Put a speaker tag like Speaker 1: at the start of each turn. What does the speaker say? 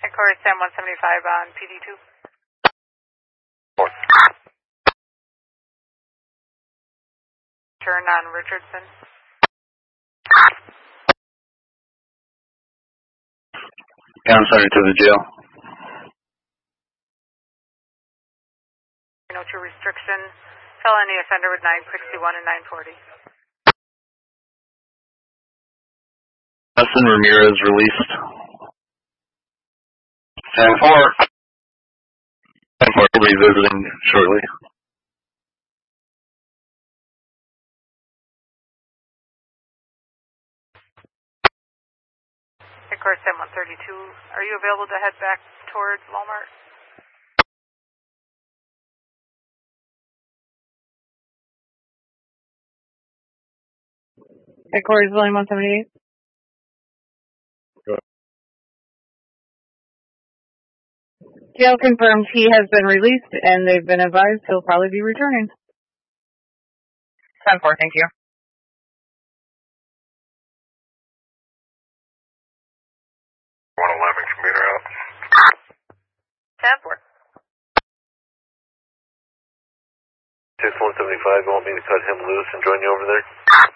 Speaker 1: Headquarters Sam 175 on PD2. Turn on Richardson.
Speaker 2: I'm sorry, to the jail.
Speaker 1: No true restriction. Felony offender with 961 and 940.
Speaker 2: Justin Ramirez released. 10-4. 10-4 will be visiting shortly.
Speaker 1: Headquarters Sam 132. Are you available to head back towards Walmart? Headquarters William 178. Jail confirmed he has been released and they've been advised he'll probably be returning. 10-4, thank you.
Speaker 3: 111, commuter out.
Speaker 1: 10-4.
Speaker 3: 6175, you want me to cut him loose and join you over there?